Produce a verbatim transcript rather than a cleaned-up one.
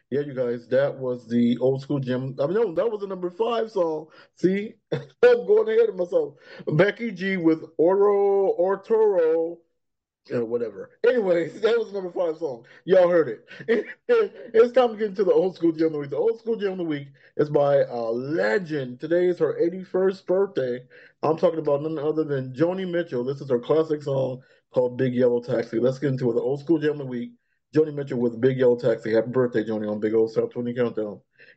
Yeah, you guys, that was the old school gym. I mean, no, that was the number five song. See, I'm going ahead of myself. Becky G with Oro Ortoro, uh, whatever. Anyways, that was the number five song. Y'all heard it. It's time to get into the old school gym of the week. The old school gym of the week is by a legend. Today is her eighty-first birthday. I'm talking about none other than Joni Mitchell. This is her classic song called Big Yellow Taxi. Let's get into it. The old school gym of the week. Joni Mitchell with Big Yellow Taxi. Happy birthday, Joni, on Big Old South twenty Countdown.